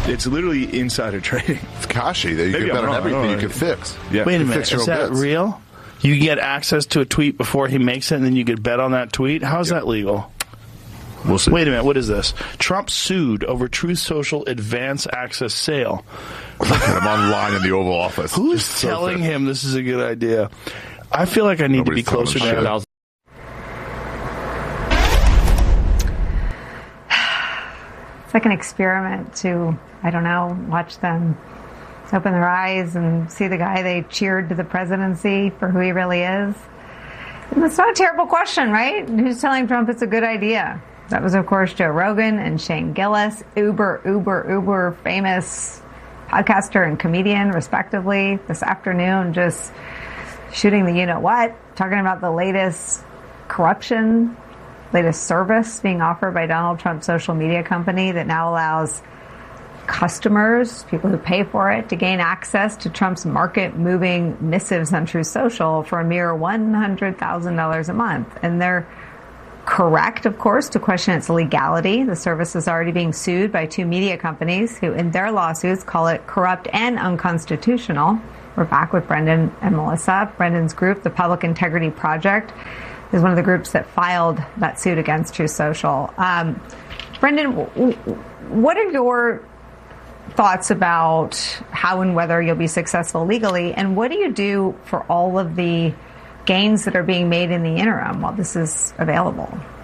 It's literally insider trading. It's Kashi. You can bet on everything you can fix. Yeah. Wait a minute. Is that real? You get access to a tweet before he makes it, and then you could bet on that tweet? How is that legal? We'll see. Wait a minute. What is this? Trump sued over Truth Social advance access sale. I'm online in the Oval Office. Who's telling him this is a good idea? I feel like I need to be closer to him. It's like an experiment to, I don't know, watch them open their eyes and see the guy they cheered to the presidency for who he really is. And that's not a terrible question, right? Who's telling Trump it's a good idea? That was, of course, Joe Rogan and Shane Gillis, uber famous podcaster and comedian, respectively, this afternoon, just shooting the you-know-what, talking about the latest corruption, latest service being offered by Donald Trump's social media company that now allows customers, people who pay for it, to gain access to Trump's market-moving missives on Truth Social for a mere $100,000 a month. And they're correct, of course, to question its legality. The service is already being sued by two media companies who, in their lawsuits, call it corrupt and unconstitutional. We're back with Brendan and Melissa. Brendan's group, the Public Integrity Project, is one of the groups that filed that suit against Truth Social. Brendan, what are your thoughts about how and whether you'll be successful legally, and what do you do for all of the gains that are being made in the interim while this is available?